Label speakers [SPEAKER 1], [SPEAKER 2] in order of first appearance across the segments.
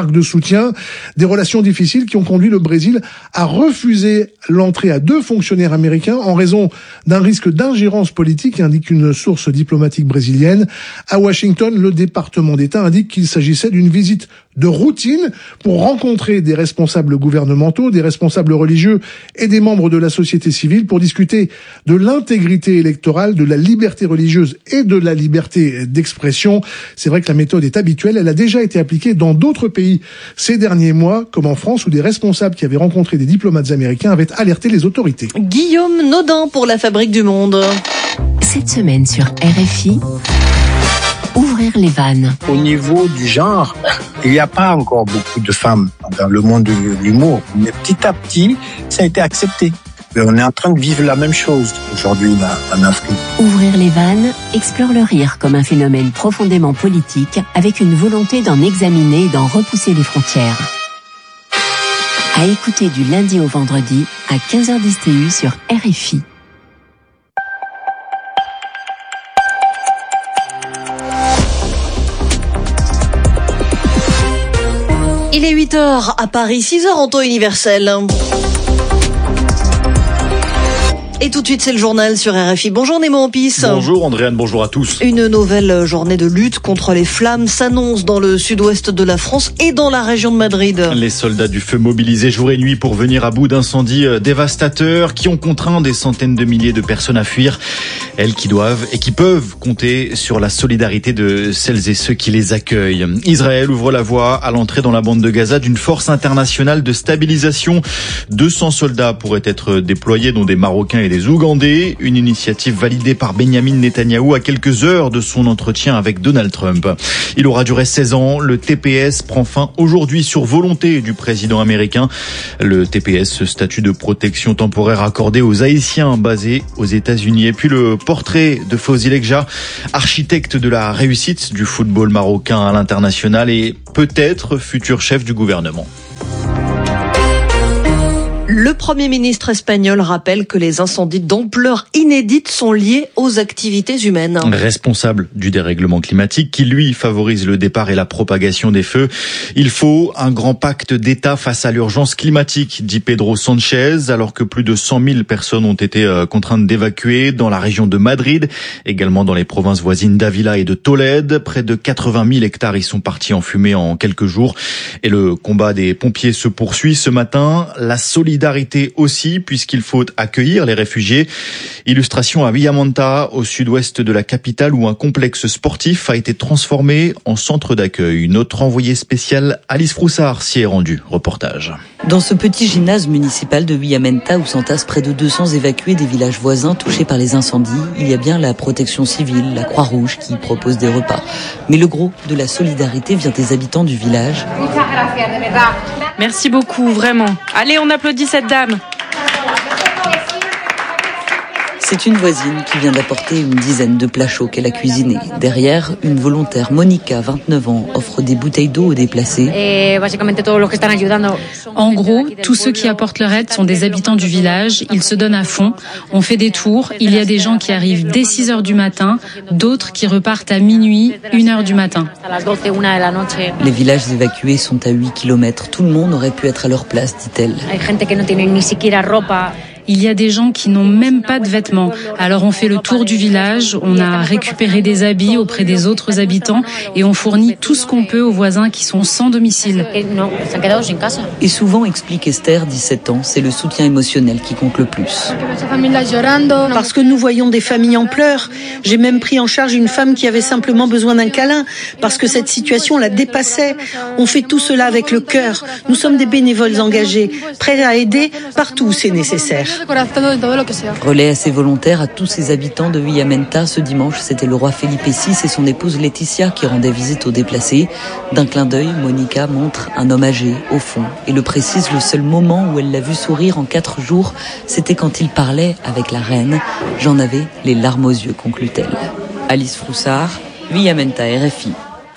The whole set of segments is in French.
[SPEAKER 1] marque de soutien. Des relations difficiles qui ont conduit le Brésil à refuser l'entrée à 2 fonctionnaires américains en raison d'un risque d'ingérence politique, indique une source diplomatique brésilienne. À Washington, le département d'État indique qu'il s'agissait d'une visite de routine pour rencontrer des responsables gouvernementaux, des responsables religieux et des membres de la société civile pour discuter de l'intégrité électorale, de la liberté religieuse et de la liberté d'expression. C'est vrai que la méthode est habituelle, elle a déjà été appliquée dans d'autres pays ces derniers mois, comme en France où des responsables qui avaient rencontré des diplomates américains avaient alerté les autorités.
[SPEAKER 2] Guillaume Nodin pour la Fabrique du Monde.
[SPEAKER 3] Cette semaine sur RFI, ouvrir les vannes.
[SPEAKER 4] Au niveau du genre, il n'y a pas encore beaucoup de femmes dans le monde de l'humour, mais petit à petit, ça a été accepté. Et on est en train de vivre la même chose aujourd'hui là, en Afrique.
[SPEAKER 3] Ouvrir les vannes explore le rire comme un phénomène profondément politique, avec une volonté d'en examiner et d'en repousser les frontières. À écouter du lundi au vendredi à 15h10 TU sur RFI.
[SPEAKER 2] Il est 8h à Paris, 6h en temps universel. Et tout de suite, c'est le journal sur RFI. Bonjour Nemo Ampis.
[SPEAKER 5] Bonjour Andréane, bonjour à tous.
[SPEAKER 2] Une nouvelle journée de lutte contre les flammes s'annonce dans le sud-ouest de la France et dans la région de Madrid.
[SPEAKER 5] Les soldats du feu mobilisés jour et nuit pour venir à bout d'incendies dévastateurs qui ont contraint des centaines de milliers de personnes à fuir. Elles qui doivent et qui peuvent compter sur la solidarité de celles et ceux qui les accueillent. Israël ouvre la voie à l'entrée dans la bande de Gaza d'une force internationale de stabilisation. 200 soldats pourraient être déployés, dont des Marocains et des Ougandais. Une initiative validée par Benyamin Netanyahou à quelques heures de son entretien avec Donald Trump. Il aura duré 16 ans. Le TPS prend fin aujourd'hui sur volonté du président américain. Le TPS, ce statut de protection temporaire accordé aux Haïtiens basés aux États-Unis. Et puis le portrait de Fawzi Lekja, architecte de la réussite du football marocain à l'international et peut-être futur chef du gouvernement.
[SPEAKER 2] Le Premier ministre espagnol rappelle que les incendies d'ampleur inédite sont liés aux activités humaines.
[SPEAKER 5] Responsable du dérèglement climatique qui, lui, favorise le départ et la propagation des feux. Il faut un grand pacte d'État face à l'urgence climatique, dit Pedro Sanchez, alors que plus de 100 000 personnes ont été contraintes d'évacuer dans la région de Madrid, également dans les provinces voisines d'Ávila et de Tolède. Près de 80 000 hectares y sont partis en fumée en quelques jours. Et le combat des pompiers se poursuit ce matin. La solidarité aussi, puisqu'il faut accueillir les réfugiés. Illustration à Villamanta, au sud-ouest de la capitale, où un complexe sportif a été transformé en centre d'accueil. Notre envoyé spécial Alice Froussard s'y est rendue. Reportage.
[SPEAKER 6] Dans ce petit gymnase municipal de Villamenta, où s'entassent près de 200 évacués des villages voisins touchés par les incendies, il y a bien la protection civile, la Croix-Rouge qui propose des repas. Mais le gros de la solidarité vient des habitants du village.
[SPEAKER 7] Merci beaucoup, vraiment. Allez, on applaudit cette dame.
[SPEAKER 6] C'est une voisine qui vient d'apporter une dizaine de plats chauds qu'elle a cuisinés. Derrière, une volontaire, Monica, 29 ans, offre des bouteilles d'eau aux déplacés.
[SPEAKER 7] En gros, tous ceux qui apportent leur aide sont des habitants du village. Ils se donnent à fond. On fait des tours. Il y a des gens qui arrivent dès 6 heures du matin, d'autres qui repartent à minuit, 1 heure du matin.
[SPEAKER 6] Les villages évacués sont à 8 km. Tout le monde aurait pu être à leur place, dit-elle.
[SPEAKER 7] Il y a des gens qui n'ont même pas de vêtements. Alors on fait le tour du village, on a récupéré des habits auprès des autres habitants et on fournit tout ce qu'on peut aux voisins qui sont sans domicile.
[SPEAKER 6] Et souvent, explique Esther, 17 ans, c'est le soutien émotionnel qui compte le plus.
[SPEAKER 8] Parce que nous voyons des familles en pleurs. J'ai même pris en charge une femme qui avait simplement besoin d'un câlin parce que cette situation la dépassait. On fait tout cela avec le cœur. Nous sommes des bénévoles engagés, prêts à aider partout où c'est nécessaire.
[SPEAKER 6] Relais assez volontaire à tous ces habitants de Villamenta. Ce dimanche, c'était le roi Felipe VI et son épouse Laetitia qui rendaient visite aux déplacés. D'un clin d'œil, Monica montre un homme âgé au fond et le précise, le seul moment où elle l'a vu sourire en 4 jours, c'était quand il parlait avec la reine. J'en avais les larmes aux yeux, conclut-elle. Alice Froussard, Villamenta, RFI.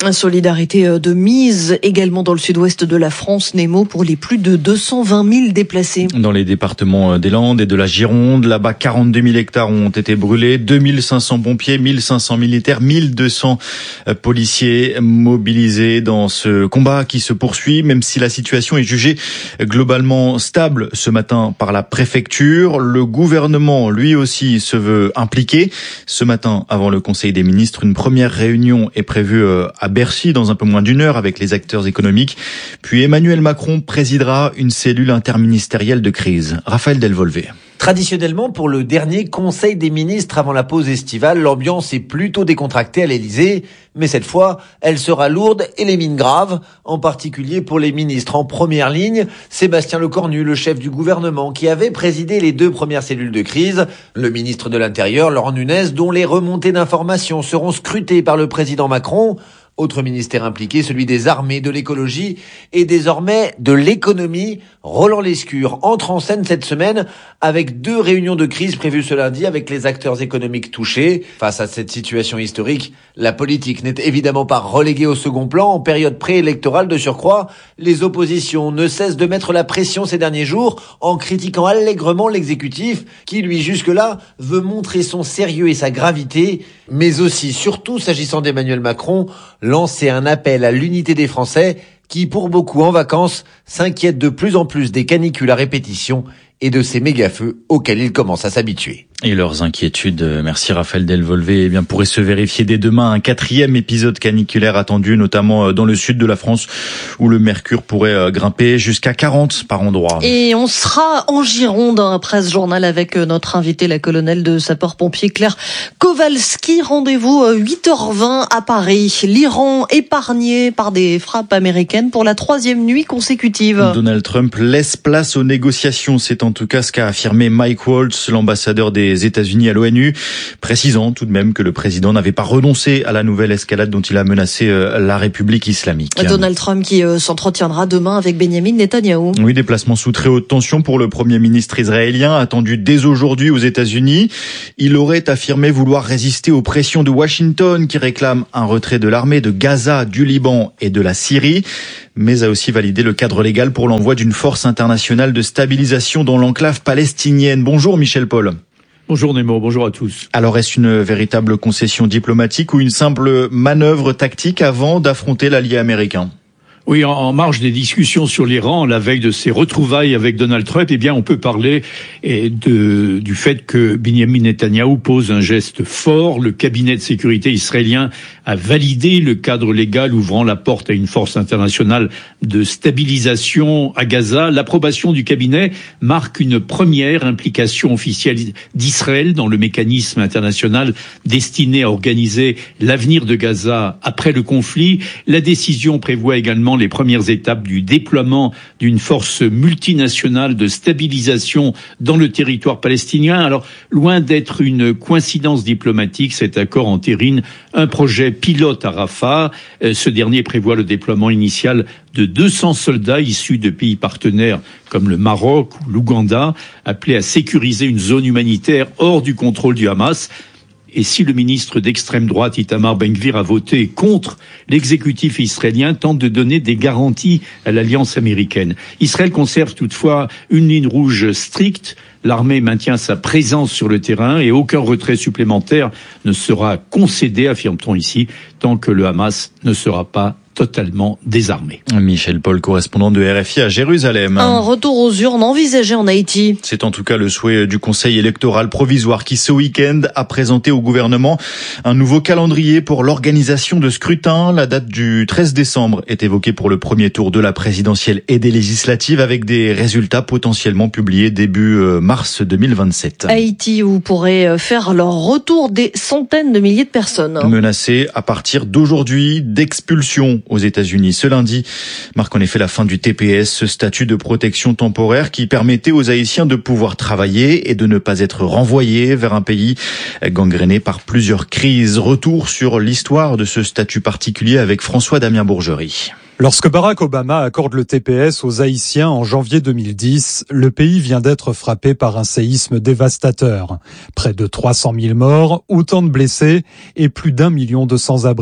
[SPEAKER 2] Solidarité de mise également dans le sud-ouest de la France, Nemo, pour les plus de 220 000 déplacés.
[SPEAKER 5] Dans les départements des Landes et de la Gironde, là-bas 42 000 hectares ont été brûlés, 2500 pompiers, 1500 militaires, 1200 policiers mobilisés dans ce combat qui se poursuit, même si la situation est jugée globalement stable ce matin par la préfecture. Le gouvernement, lui aussi, se veut impliqué. Ce matin, avant le Conseil des ministres, une première réunion est prévue à Bercy dans un peu moins d'une heure avec les acteurs économiques. Puis Emmanuel Macron présidera une cellule interministérielle de crise. Raphaël Delvolvé.
[SPEAKER 9] Traditionnellement, pour le dernier Conseil des ministres avant la pause estivale, l'ambiance est plutôt décontractée à l'Elysée. Mais cette fois, elle sera lourde et les mines graves, en particulier pour les ministres en première ligne. Sébastien Lecornu, le chef du gouvernement, qui avait présidé les 2 premières cellules de crise. Le ministre de l'Intérieur, Laurent Nunez, dont les remontées d'informations seront scrutées par le président Macron. Autre ministère impliqué, celui des armées, de l'écologie et désormais de l'économie. Roland Lescure entre en scène cette semaine avec 2 réunions de crise prévues ce lundi avec les acteurs économiques touchés. Face à cette situation historique, la politique n'est évidemment pas reléguée au second plan. En période préélectorale de surcroît, les oppositions ne cessent de mettre la pression ces derniers jours en critiquant allègrement l'exécutif qui, lui, jusque-là, veut montrer son sérieux et sa gravité, mais aussi, surtout s'agissant d'Emmanuel Macron, lancer un appel à l'unité des Français qui, pour beaucoup en vacances, s'inquiètent de plus en plus des canicules à répétition et de ces méga-feux auxquels ils commencent à s'habituer.
[SPEAKER 5] Et leurs inquiétudes, merci Raphaël Delvolvé, pourraient se vérifier dès demain. Un 4e épisode caniculaire attendu, notamment dans le sud de la France, où le mercure pourrait grimper jusqu'à 40 par endroit.
[SPEAKER 2] Et on sera en Gironde après ce journal avec notre invitée, la colonelle de sapeurs-pompiers Claire Kowalski. Rendez-vous 8h20 à Paris. L'Iran épargné par des frappes américaines pour la 3e nuit consécutive.
[SPEAKER 5] Donald Trump laisse place aux négociations. C'est en tout cas ce qu'a affirmé Mike Waltz, l'ambassadeur des États-Unis à l'ONU, précisant tout de même que le président n'avait pas renoncé à la nouvelle escalade dont il a menacé la République islamique.
[SPEAKER 2] Donald Trump qui s'entretiendra demain avec Benjamin Netanyahou.
[SPEAKER 5] Oui, déplacement sous très haute tension pour le Premier ministre israélien, attendu dès aujourd'hui aux États-Unis. Il aurait affirmé vouloir résister aux pressions de Washington qui réclame un retrait de l'armée de Gaza, du Liban et de la Syrie, mais a aussi validé le cadre légal pour l'envoi d'une force internationale de stabilisation dans l'enclave palestinienne. Bonjour Michel Paul.
[SPEAKER 10] Bonjour Nemo, bonjour à tous.
[SPEAKER 5] Alors est-ce une véritable concession diplomatique ou une simple manœuvre tactique avant d'affronter l'allié américain ?
[SPEAKER 10] Oui, en marge des discussions sur l'Iran, la veille de ses retrouvailles avec Donald Trump, eh bien, on peut parler du fait que Benjamin Netanyahou pose un geste fort. Le cabinet de sécurité israélien a validé le cadre légal ouvrant la porte à une force internationale de stabilisation à Gaza. L'approbation du cabinet marque une première implication officielle d'Israël dans le mécanisme international destiné à organiser l'avenir de Gaza après le conflit. La décision prévoit également les premières étapes du déploiement d'une force multinationale de stabilisation dans le territoire palestinien. Alors, loin d'être une coïncidence diplomatique, cet accord entérine un projet pilote à Rafah. Ce dernier prévoit le déploiement initial de 200 soldats issus de pays partenaires comme le Maroc ou l'Ouganda, appelés à sécuriser une zone humanitaire hors du contrôle du Hamas. Et si le ministre d'extrême droite Itamar Ben-Gvir a voté contre, l'exécutif israélien tente de donner des garanties à l'alliance américaine. Israël conserve toutefois une ligne rouge stricte. L'armée maintient sa présence sur le terrain et aucun retrait supplémentaire ne sera concédé, affirme-t-on ici, tant que le Hamas ne sera pas totalement désarmé.
[SPEAKER 5] Michel Paul, correspondant de RFI à Jérusalem.
[SPEAKER 2] Un retour aux urnes envisagé en Haïti.
[SPEAKER 5] C'est en tout cas le souhait du Conseil électoral provisoire qui, ce week-end, a présenté au gouvernement un nouveau calendrier pour l'organisation de scrutins. La date du 13 décembre est évoquée pour le premier tour de la présidentielle et des législatives avec des résultats potentiellement publiés début mars 2027.
[SPEAKER 2] Haïti où pourraient faire leur retour des centaines de milliers de personnes.
[SPEAKER 5] Menacées à partir d'aujourd'hui d'expulsion aux États-Unis. Ce lundi marque en effet la fin du TPS, ce statut de protection temporaire qui permettait aux Haïtiens de pouvoir travailler et de ne pas être renvoyés vers un pays gangréné par plusieurs crises. Retour sur l'histoire de ce statut particulier avec François-Damien Bourgerie.
[SPEAKER 11] Lorsque Barack Obama accorde le TPS aux Haïtiens en janvier 2010, le pays vient d'être frappé par un séisme dévastateur. Près de 300 000 morts, autant de blessés et plus d'1 million de sans-abri.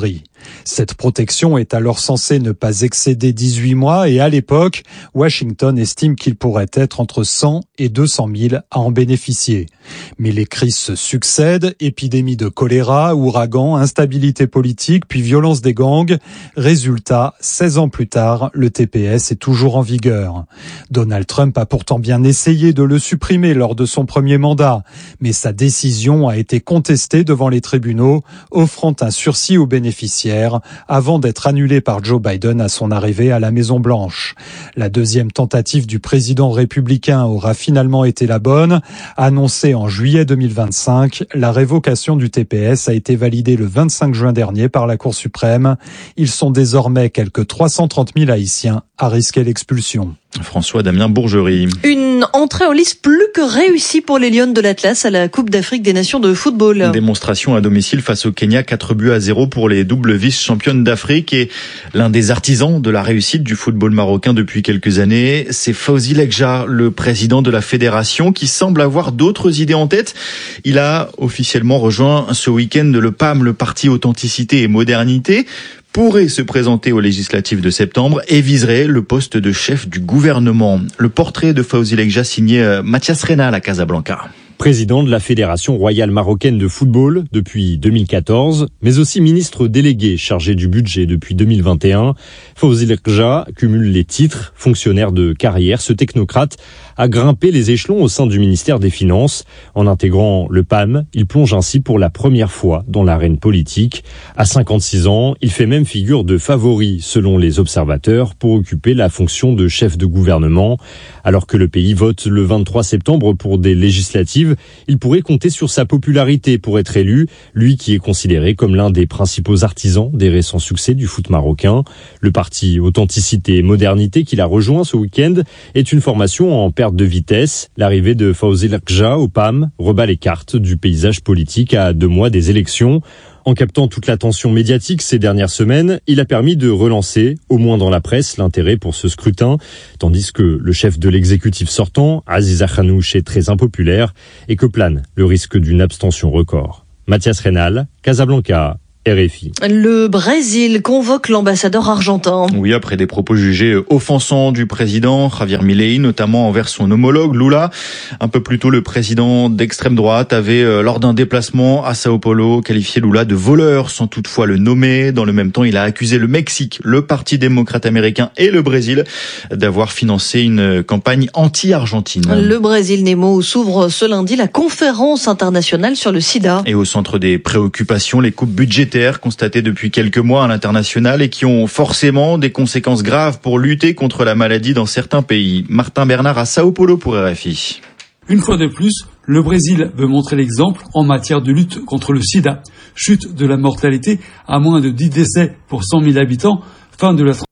[SPEAKER 11] Cette protection est alors censée ne pas excéder 18 mois et à l'époque, Washington estime qu'il pourrait être entre 100 et 200 000 à en bénéficier. Mais les crises se succèdent, épidémie de choléra, ouragans, instabilité politique, puis violence des gangs. Résultat, 16 ans plus tard, le TPS est toujours en vigueur. Donald Trump a pourtant bien essayé de le supprimer lors de son premier mandat, mais sa décision a été contestée devant les tribunaux, offrant un sursis aux bénéficiaires avant d'être annulée par Joe Biden à son arrivée à la Maison-Blanche. La deuxième tentative du président républicain aura finalement été la bonne. Annoncée en juillet 2025, la révocation du TPS a été validée le 25 juin dernier par la Cour suprême. Ils sont désormais quelques 330 000 Haïtiens à risquer l'expulsion.
[SPEAKER 5] François-Damien Bourgerie.
[SPEAKER 2] Une entrée en lice plus que réussie pour les Lions de l'Atlas à la Coupe d'Afrique des Nations de football.
[SPEAKER 5] Démonstration à domicile face au Kenya, 4-0 pour les doubles vice-championnes d'Afrique. Et l'un des artisans de la réussite du football marocain depuis quelques années, c'est Fawzi Lekja, le président de la fédération, qui semble avoir d'autres idées en tête. Il a officiellement rejoint ce week-end le PAM, le Parti Authenticité et Modernité, pourrait se présenter aux législatives de septembre et viserait le poste de chef du gouvernement. Le portrait de Fawzi Lekja signé Mathias Reynal à Casablanca.
[SPEAKER 12] Président de la Fédération royale marocaine de football depuis 2014, mais aussi ministre délégué chargé du budget depuis 2021, Fawzi Lekja cumule les titres, fonctionnaire de carrière. Ce technocrate a grimpé les échelons au sein du ministère des Finances. En intégrant le PAM, il plonge ainsi pour la première fois dans l'arène politique. À 56 ans, il fait même figure de favori selon les observateurs pour occuper la fonction de chef de gouvernement. Alors que le pays vote le 23 septembre pour des législatives, il pourrait compter sur sa popularité pour être élu, lui qui est considéré comme l'un des principaux artisans des récents succès du foot marocain. Le parti Authenticité et Modernité qu'il a rejoint ce week-end est une formation en perte de vitesse. L'arrivée de Fawzi Lekja au PAM rebat les cartes du paysage politique à 2 mois des élections. En captant toute l'attention médiatique ces dernières semaines, il a permis de relancer, au moins dans la presse, l'intérêt pour ce scrutin, tandis que le chef de l'exécutif sortant, Aziz Akhanouch, est très impopulaire et que plane le risque d'une abstention record. Mathias Reynal, Casablanca, RFI.
[SPEAKER 2] Le Brésil convoque l'ambassadeur argentin.
[SPEAKER 5] Oui, après des propos jugés offensants du président Javier Milei, notamment envers son homologue Lula. Un peu plus tôt, le président d'extrême droite avait, lors d'un déplacement à Sao Paulo, qualifié Lula de voleur sans toutefois le nommer. Dans le même temps, il a accusé le Mexique, le Parti démocrate américain et le Brésil d'avoir financé une campagne anti-argentine.
[SPEAKER 2] Le Brésil Nemo où s'ouvre ce lundi la conférence internationale sur le sida.
[SPEAKER 5] Et au centre des préoccupations, les coupes budgétaires constatées depuis quelques mois à l'international et qui ont forcément des conséquences graves pour lutter contre la maladie dans certains pays. Martin Bernard à Sao Paulo pour RFI.
[SPEAKER 13] Une fois de plus, le Brésil veut montrer l'exemple en matière de lutte contre le sida. Chute de la mortalité à moins de 10 décès pour 100 000 habitants, fin de la